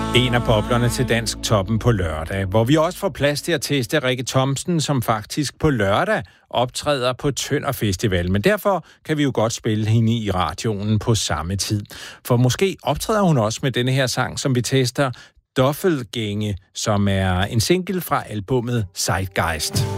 En af boblerne til Dansk Toppen på lørdag, hvor vi også får plads til at teste Rikke Thomsen, som faktisk på lørdag optræder på Tønder Festival. Men derfor kan vi jo godt spille hende i radioen på samme tid. For måske optræder hun også med denne her sang, som vi tester, Doffelgænge, som er en single fra albummet Zeitgeist.